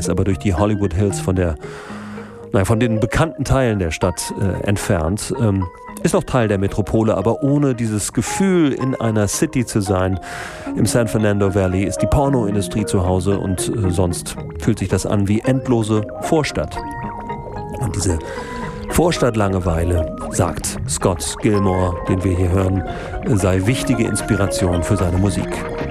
ist aber durch die Hollywood Hills von den bekannten Teilen der Stadt entfernt. Ist noch Teil der Metropole, aber ohne dieses Gefühl, in einer City zu sein. Im San Fernando Valley ist die Pornoindustrie zu Hause und sonst fühlt sich das an wie endlose Vorstadt. Und diese Vorstadtlangeweile, sagt Scott Gilmore, den wir hier hören, sei wichtige Inspiration für seine Musik.